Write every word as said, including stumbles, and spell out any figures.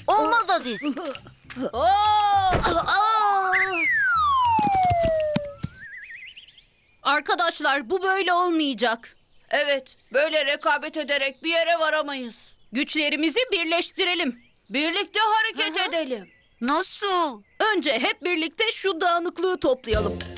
Olmaz Aziz. Oo! Arkadaşlar bu böyle olmayacak. Evet, böyle rekabet ederek bir yere varamayız. Güçlerimizi birleştirelim. Birlikte hareket edelim. Nasıl? Önce hep birlikte şu dağınıklığı toplayalım.